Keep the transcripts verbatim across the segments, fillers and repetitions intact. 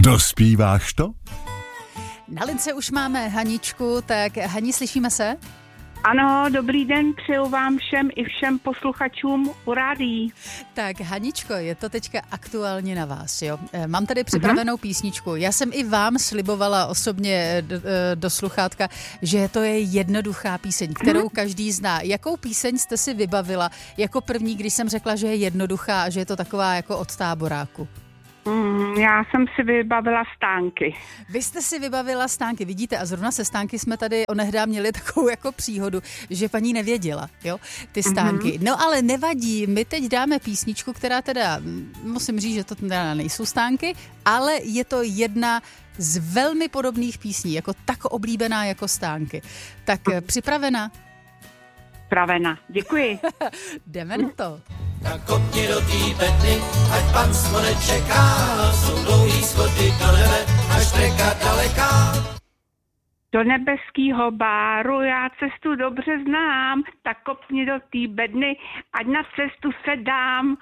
Dospíváš to? Na lince už máme Haničku, tak Hani, slyšíme se? Ano, dobrý den, přeju vám všem i všem posluchačům u rádií. Tak Haničko, je to teďka aktuálně na vás, jo? Mám tady připravenou uh-huh. písničku. Já jsem i vám slibovala osobně do, do sluchátka, že to je jednoduchá píseň, kterou uh-huh. každý zná. Jakou píseň jste si vybavila jako první, když jsem řekla, že je jednoduchá a že je to taková jako od táboráku? Mm, já jsem si vybavila Stánky. Vy jste si vybavila Stánky, vidíte, a zrovna se Stánky jsme tady onehdá měli takovou jako příhodu, že paní nevěděla, jo, ty Stánky. Mm-hmm. No ale nevadí, my teď dáme písničku, která teda, musím říct, že to teda nejsou Stánky, ale je to jedna z velmi podobných písní, jako tak oblíbená jako Stánky. Tak připravena? Připravena, děkuji. Jdeme na to. Nakopni do tý bedny, ať panstvo nečeká, jsou dlouhý schody do nebe, až treka daleká. Do nebeskýho báru já cestu dobře znám, tak kopni do tý bedny, ať na cestu se dám.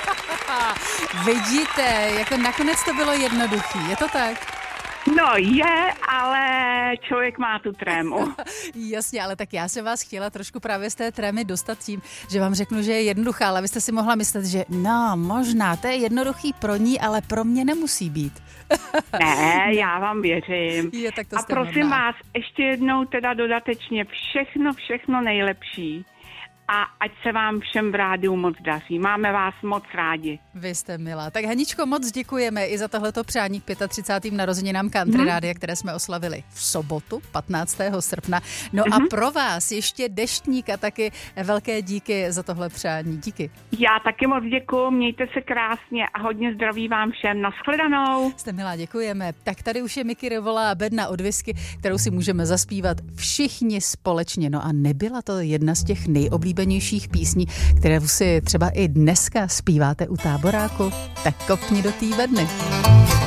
Vidíte, jako nakonec to bylo jednoduchý, je to tak? No je, ale člověk má tu trému. Jasně, ale tak já jsem vás chtěla trošku právě z té trémy dostat tím, že vám řeknu, že je jednoduchá, ale vy jste si mohla myslet, že no, možná, to je jednoduchý pro ní, ale pro mě nemusí být. Ne, já vám věřím. Je, tak to a prosím hodná. vás, ještě jednou teda dodatečně všechno, všechno nejlepší. A ať se vám všem v rádiu moc daří. Máme vás moc rádi. Vy jste milá. Tak Haničko, moc děkujeme i za tohleto přání k třicátým pátým narozeninám Country hmm. Rádia, které jsme oslavili v sobotu, patnáctého srpna. No hmm. a pro vás ještě deštník a taky velké díky za tohle přání. Díky. Já taky moc děkuju, mějte se krásně a hodně zdraví vám všem. Nashledanou. Jste milá, děkujeme. Tak tady už je Miky Revolá a Bedna od Whisky, kterou si můžeme zaspívat všichni společně. No a nebyla to jedna z těch nejoblíbenějších písní, které si třeba i dneska zpíváte u táboráku, tak kopni do té bedny.